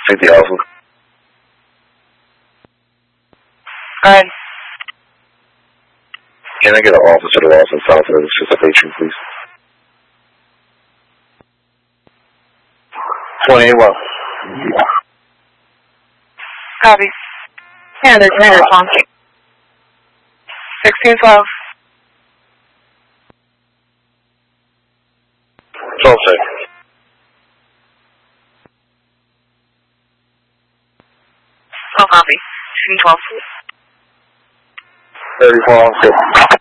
50 Alpha. Alright. Can I get an officer to Los Angeles South of anticipation, please? 28 well. Copy. Yeah, there's no response. 1612. 12 6. Oh, copy. 12. 34 6.